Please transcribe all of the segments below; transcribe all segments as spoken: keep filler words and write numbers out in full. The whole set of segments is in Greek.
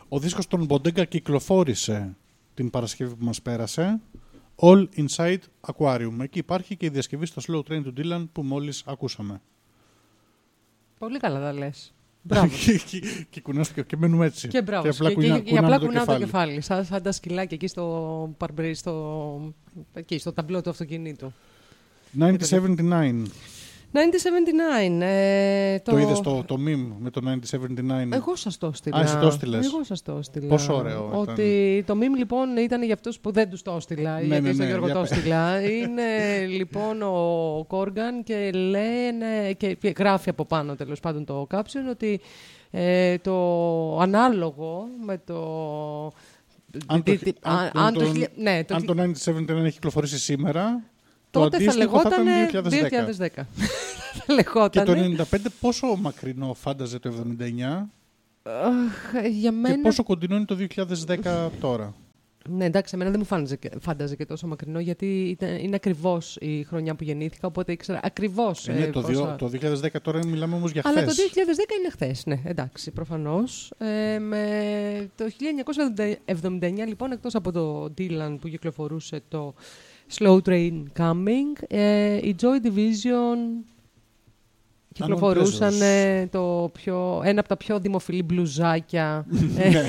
Ο δίσκος των Bodega κυκλοφόρησε την Παρασκευή που μας πέρασε. All Inside Aquarium. Εκεί υπάρχει και η διασκευή στο Slow Train του Dylan που μόλις ακούσαμε. Πολύ καλά τα λες. Μπράβο. Και κουνάς και μένουμε έτσι. Και μπράβο. Και απλά και, κουνά, και, και απλά κουνάω το κεφάλι. κεφάλι. Σαν, σαν τα σκυλάκια εκεί στο, παρμπρί, στο, εκεί, στο ταμπλό του αυτοκινήτου. χίλια εννιακόσια εβδομήντα εννιά. χίλια εννιακόσια εβδομήντα εννιά. Ε, το... το είδες το, το meme με το χίλια εννιακόσια εβδομήντα εννιά. Εγώ σας το έστειλα. Α, εσύ το έστειλες. Εγώ σας το έστειλα. Πόσο ωραίο Ότι ήταν. το meme λοιπόν ήταν για αυτούς που δεν τους το έστειλα. Ναι, γιατί ναι, στον ναι, Γιώργο για το πέ. έστειλα. Είναι λοιπόν ο Κόργαν και λένε και γράφει από πάνω τέλος πάντων το caption ότι ε, το ανάλογο με το... Αν το, τι- αν, αν- αν αν το το, χιλια- ναι, το αν χι- το χίλια εννιακόσια εβδομήντα εννιά έχει κυκλοφορήσει σήμερα, το τότε θα αντίστοιχο θα λεγόταν ήταν δύο δύο χιλιάδες δέκα. χιλιάδες δέκα. Θα λεγόταν. Και το ενενήντα πέντε πόσο μακρινό φάνταζε το εβδομήντα εννιά Αχ, για μένα... και πόσο κοντινό είναι το δύο χιλιάδες δέκα τώρα. Ναι, εντάξει, εμένα δεν μου φάνταζε, και- φάνταζε και τόσο μακρινό, γιατί ήταν, είναι ακριβώς η χρονιά που γεννήθηκα, οπότε ήξερα ακριβώς. Ε, ναι, ε, το, πόσα- δύο, το δύο χιλιάδες δέκα τώρα μιλάμε όμως για χθες. Αλλά το δύο χιλιάδες δέκα είναι χθες, ναι, εντάξει, προφανώς. Ε, με το χίλια εννιακόσια εβδομήντα εννιά, λοιπόν, εκτός από το Dylan που κυκλοφορούσε το Slow Train Coming, ε, η Joy Division κυκλοφορούσαν ε, το πιο, ένα από τα πιο δημοφιλή μπλουζάκια ε,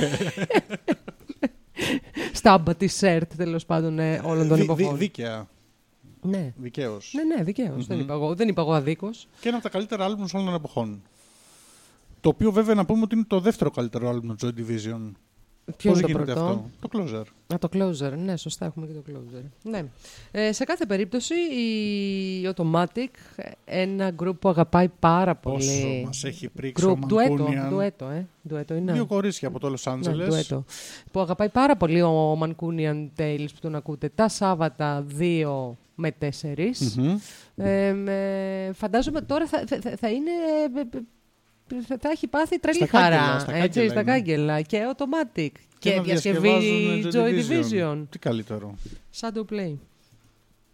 στάμπα τη σερτ, τέλος πάντων, ε, όλων των Δι- εποχών. δι- δίκαια. Ναι, Δικαίως. ναι, ναι, δικαίως. Δεν είπα εγώ, δεν είπα εγώ αδίκως. Και ένα από τα καλύτερα άλμπουμ όλων των εποχών. Το οποίο βέβαια να πούμε ότι είναι το δεύτερο καλύτερο άλμπουμ του Joy Division. Ποιο Πώς είναι το γίνεται πρώτο? αυτό? Το Closer. Α, το Closer. Ναι, σωστά, έχουμε και το Closer. Ναι. Ε, σε κάθε περίπτωση, η Automatic, ένα γκρουπ που αγαπάει πάρα πολύ. Πόσο μας έχει πρίξει ο Group, ντουέτο, Mancunian. ντουέτο, ε. Ντουέτο είναι. Δύο κορίτσια από το Los Ναι, Angeles. ντουέτο. Που αγαπάει πάρα πολύ ο Mancunian Tales που τον ακούτε τα Σάββατα δύο με τέσσερις. Μμμ. Ε, με- φαντάζομαι τώρα θα, θα, θα- θα είναι... ε, θα, θα έχει πάθει τρελή Στα κάγκελα, χαρά. στα έτσι, κάγκελα στα είναι. κάγκελα. Και Automatic. Και, να διασκευή διασκευάζουν Joy Division. Τι καλύτερο. Shadow Play.